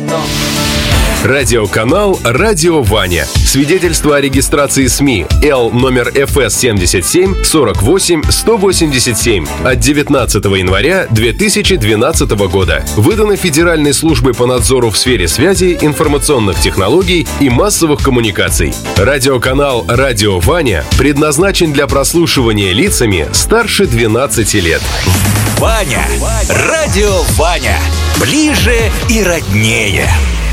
Радиоканал «Радио Ваня». Свидетельство о регистрации СМИ Л номер ФС 77 48 187 от 19 января 2012 года. Выдано Федеральной службой по надзору в сфере связи, информационных технологий и массовых коммуникаций. Радиоканал «Радио Ваня» предназначен для прослушивания лицами старше 12 лет. Ваня. Радио Ваня. Ближе и роднее.